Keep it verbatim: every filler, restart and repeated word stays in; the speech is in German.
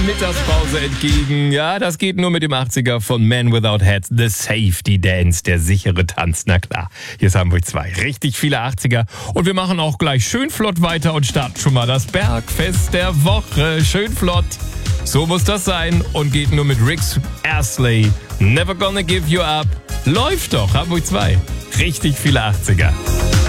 Mittagspause entgegen. Ja, das geht nur mit dem achtziger von Man Without Hats. The Safety Dance, der sichere Tanz. Na klar, hier ist Hamburg zwei. Richtig viele achtziger. Und wir machen auch gleich schön flott weiter und starten schon mal das Bergfest der Woche. Schön flott. So muss das sein und geht nur mit Rick Astley. Never gonna give you up. Läuft doch, Hamburg zwei. Richtig viele achtziger.